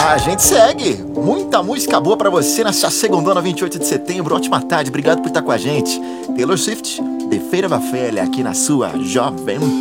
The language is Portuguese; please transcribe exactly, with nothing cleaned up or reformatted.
A gente segue. Muita música boa pra você nessa segundona, vinte e oito de setembro. Ótima tarde, obrigado por estar com a gente. Taylor Swift, The Fate of a Fairy, aqui na sua Jovem